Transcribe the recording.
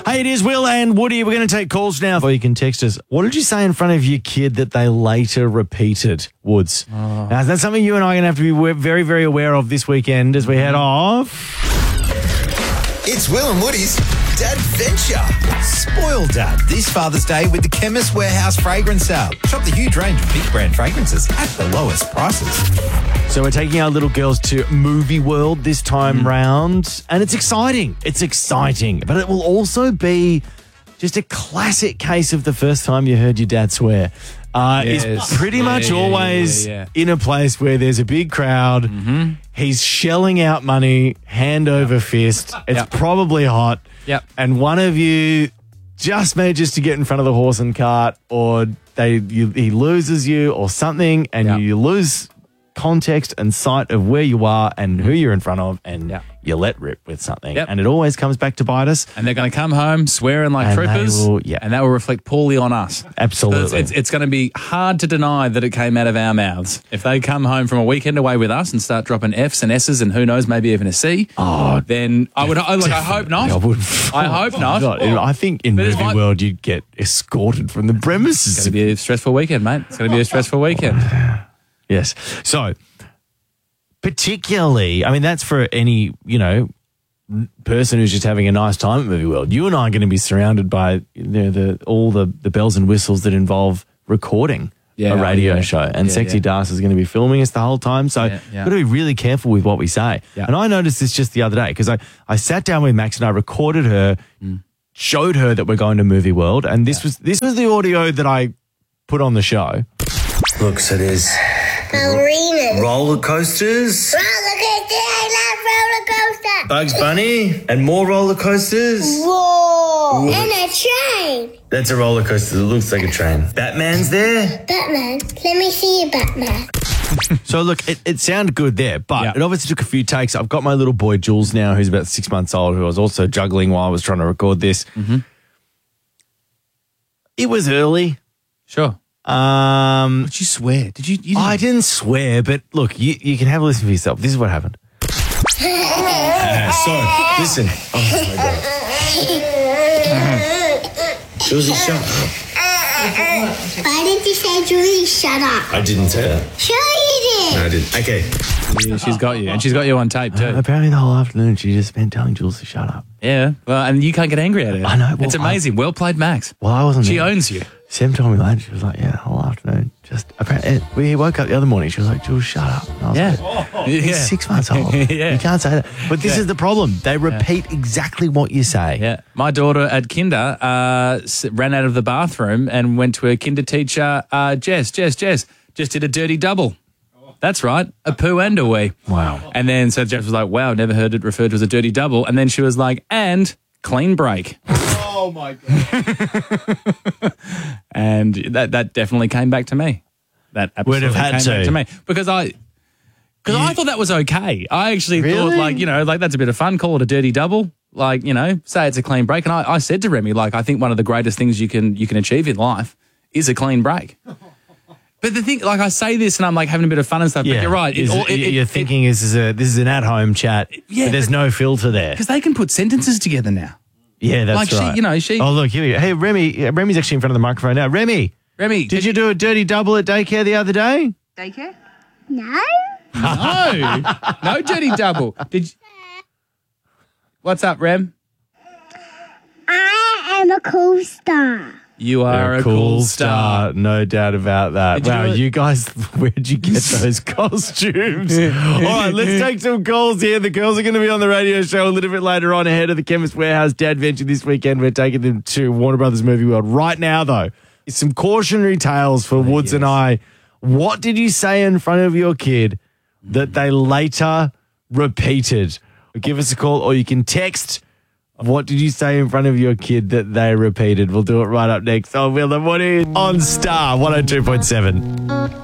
Hey, it is Will and Woody. We're going to take calls now. Or you can text us. What did you say in front of your kid that they later repeated, Woods? Now, that's something you and I are going to have to be very, very aware of this weekend as we head off. It's Will and Woody's Dadventure. Spoil Dad this Father's Day with the Chemist Warehouse fragrance sale. Shop the huge range of big brand fragrances at the lowest prices. So we're taking our little girls to Movie World this time round, and it's exciting. It's exciting, but it will also be just a classic case of the first time you heard your dad swear. It's pretty much always in a place where there's a big crowd. He's shelling out money, hand over fist. It's probably hot. And one of you just manages to get in front of the horse and cart, or he loses you or something, and you lose context and sight of where you are and who you're in front of, and you let rip with something. And it always comes back to bite us. And they're going to come home swearing like troopers, and that will reflect poorly on us. Absolutely. It's going to be hard to deny that it came out of our mouths. If they come home from a weekend away with us and start dropping Fs and S's and who knows, maybe even a C, then I hope not. I hope not. God, I think in Movie World you'd get escorted from the premises. It's going to be a stressful weekend, mate. It's going to be a stressful weekend. Yes. So, particularly, I mean, that's for any, person who's just having a nice time at Movie World. You and I are going to be surrounded by all the bells and whistles that involve recording a radio show. And Sexy Das is going to be filming us the whole time. So, we've got to be really careful with what we say. And I noticed this just the other day because I sat down with Max and I recorded her, showed her that we're going to Movie World. And this was the audio that I put on the show. Look, so there's ballerinas, roller coasters. I love roller coaster. Bugs Bunny and more roller coasters. Whoa! And a train. That's a roller coaster that looks like a train. Batman's there. Batman. Let me see you, Batman. So look, it sounded good there, but it obviously took a few takes. I've got my little boy Jules now, who's about 6 months old, who I was also juggling while I was trying to record this. It was early. Sure. Did you swear? Did you didn't... I didn't swear, but look, you can have a listen for yourself. This is what happened. So, listen. Oh, my God. Josie, shut up. Why did you say Julie, shut up? I didn't say that. Sure you did. No, I didn't. Okay. Yeah, she's got you, and she's got you on tape too. Apparently the whole afternoon she just spent telling Jules to shut up. Yeah, well, and you can't get angry at her. I know. Well, it's amazing. Well played, Max. Well, I wasn't She there. owns you. Sam told me later, she was like, the whole afternoon. Just apparently, we woke up the other morning, she was like, Jules, shut up. And I was like, he's 6 months old. You can't say that. But this is the problem. They repeat exactly what you say. Yeah. My daughter at kinder ran out of the bathroom and went to her kinder teacher, Jess, just did a dirty double. That's right, a poo and a wee. Wow. And then so Jess was like, wow, never heard it referred to as a dirty double. And then she was like, and clean break. Oh, my God. And that definitely came back to me. That absolutely Would have had came back to me. Because I thought that was okay. I actually thought, that's a bit of fun. Call it a dirty double. Say it's a clean break. And I said to Remy, I think one of the greatest things you can achieve in life is a clean break. But the thing, I say this and I'm having a bit of fun and stuff, but you're right. You're thinking this is an at-home chat. Yeah, but there's no filter there. Because they can put sentences together now. Yeah, that's right. She. Oh, look, here we go. Hey, Remy's actually in front of the microphone now. Remy, did you do a dirty double at daycare the other day? Daycare? No. No dirty double. Did you... What's up, Rem? I am a cool star. You are a cool star. No doubt about that. Wow, you guys, where'd you get those costumes? All right, let's take some calls here. The girls are going to be on the radio show a little bit later on ahead of the Chemist Warehouse Dadventure this weekend. We're taking them to Warner Brothers Movie World. Right now, though, some cautionary tales for Woods and I. What did you say in front of your kid that they later repeated? Give us a call or you can text. What did you say in front of your kid that they repeated? We'll do it right up next on Will and Woody on Star 102.7.